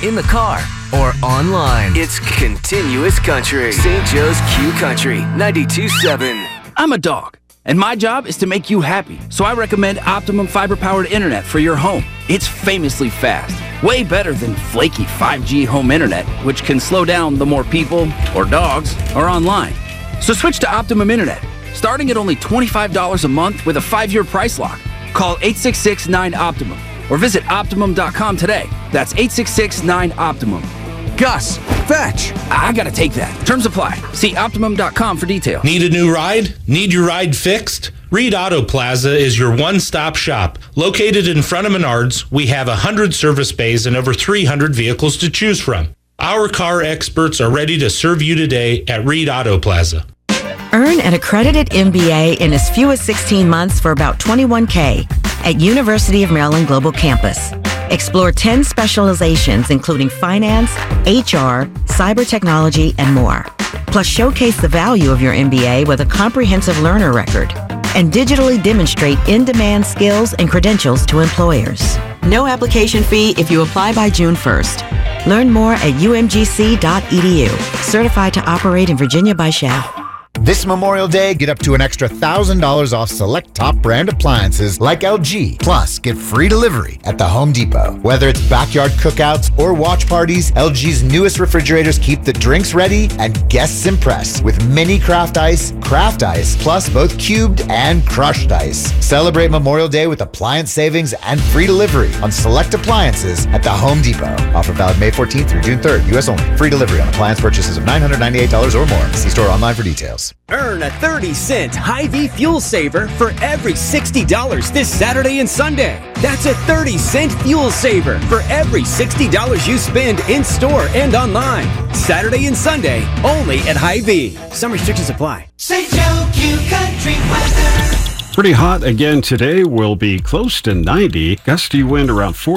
in the car, or online. It's continuous country. St. Joe's Q Country 92.7. I'm a dog, and my job is to make you happy. So I recommend Optimum fiber-powered internet for your home. It's famously fast, way better than flaky 5G home internet, which can slow down the more people or dogs are online. So switch to Optimum Internet, starting at only $25 a month with a 5-year price lock. Call 866-9-OPTIMUM or visit Optimum.com today. That's 866-9-OPTIMUM. Gus, fetch. I gotta take that. Terms apply. See Optimum.com for details. Need a new ride? Need your ride fixed? Reed Auto Plaza is your one-stop shop. Located in front of Menards, we have 100 service bays and over 300 vehicles to choose from. Our car experts are ready to serve you today at Reed Auto Plaza. Earn an accredited MBA in as few as 16 months for about $21K at University of Maryland Global Campus. Explore 10 specializations including finance, HR, cyber technology, and more. Plus showcase the value of your MBA with a comprehensive learner record and digitally demonstrate in-demand skills and credentials to employers. No application fee if you apply by June 1st. Learn more at umgc.edu. Certified to operate in Virginia by Shell. This Memorial Day, get up to an extra $1,000 off select top brand appliances like LG. Plus, get free delivery at the Home Depot. Whether it's backyard cookouts or watch parties, LG's newest refrigerators keep the drinks ready and guests impressed with mini craft ice, plus both cubed and crushed ice. Celebrate Memorial Day with appliance savings and free delivery on select appliances at the Home Depot. Offer valid May 14th through June 3rd, U.S. only. Free delivery on appliance purchases of $998 or more. See store online for details. Earn a 30-cent Hy-Vee fuel saver for every $60 this Saturday and Sunday. That's a 30-cent fuel saver for every $60 you spend in-store and online. Saturday and Sunday, only at Hy-Vee. Some restrictions apply. St. Joe Q Country weather. Pretty hot again today. Will be close to 90. Gusty wind around 40.